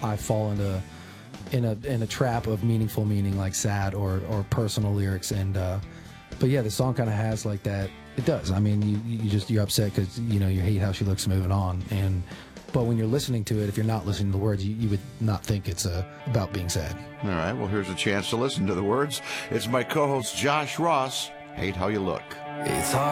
I fall into in a trap of meaningful meaning, like sad or personal lyrics. And but yeah, the song kind of has like that. It does. I mean, you're upset because you hate how she looks moving on. But when you're listening to it, if you're not listening to the words, you would not think it's about being sad. All right, well, here's a chance to listen to the words. It's my co-host Josh Ross, Hate How You Look. It's hard.